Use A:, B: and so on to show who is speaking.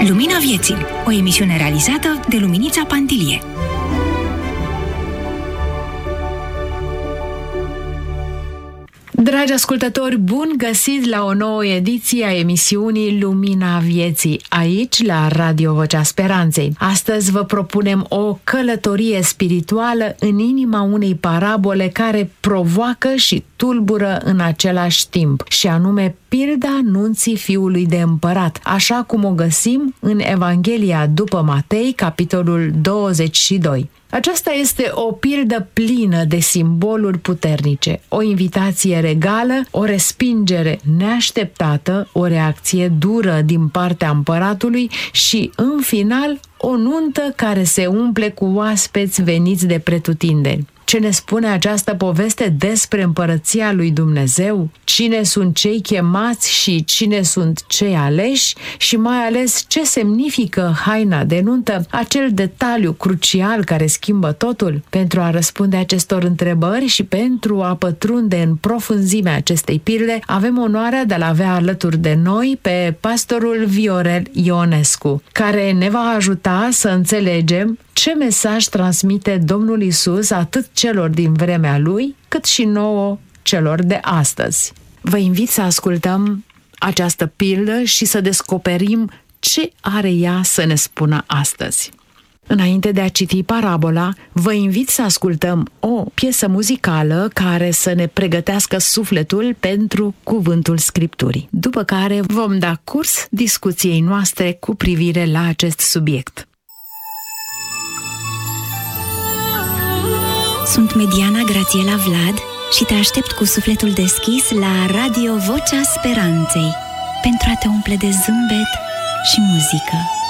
A: Lumina Vieții, o emisiune realizată de Luminița Pantilie. Dragi ascultători, bun găsit la o nouă ediție a emisiunii Lumina Vieții, aici la Radio Vocea Speranței. Astăzi vă propunem o călătorie spirituală în inima unei parabole care provoacă și tulbură în același timp, și anume pilda nunții fiului de împărat, așa cum o găsim în Evanghelia după Matei, capitolul 22. Aceasta este o pildă plină de simboluri puternice, o invitație regală, o respingere neașteptată, o reacție dură din partea împăratului și, în final, o nuntă care se umple cu oaspeți veniți de pretutindeni. Ce ne spune această poveste despre împărăția lui Dumnezeu? Cine sunt cei chemați și cine sunt cei aleși? Și mai ales ce semnifică haina de nuntă, acel detaliu crucial care schimbă totul? Pentru a răspunde acestor întrebări și pentru a pătrunde în profunzimea acestei pilde, avem onoarea de a avea alături de noi pe pastorul Viorel Ionescu, care ne va ajuta să înțelegem ce mesaj transmite Domnul Iisus atât celor din vremea Lui, cât și nouă celor de astăzi. Vă invit să ascultăm această pildă și să descoperim ce are ea să ne spună astăzi. Înainte de a citi parabola, vă invit să ascultăm o piesă muzicală care să ne pregătească sufletul pentru cuvântul Scripturii, după care vom da curs discuției noastre cu privire la acest subiect.
B: Sunt Mediana Grațiela Vlad și te aștept cu sufletul deschis la Radio Vocea Speranței pentru a te umple de zâmbet și muzică.